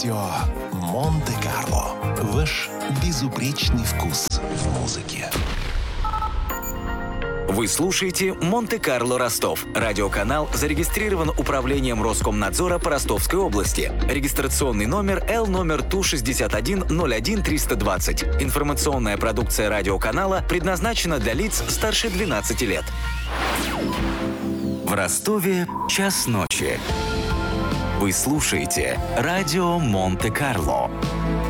Радио Монте-Карло. Ваш безупречный вкус в музыке. Вы слушаете «Монте-Карло Ростов». Радиоканал зарегистрирован Управлением Роскомнадзора по Ростовской области. Регистрационный номер Л номер ТУ-61-01-320. Информационная продукция радиоканала предназначена для лиц старше 12 лет. В Ростове час ночи. Вы слушаете радио Монте-Карло.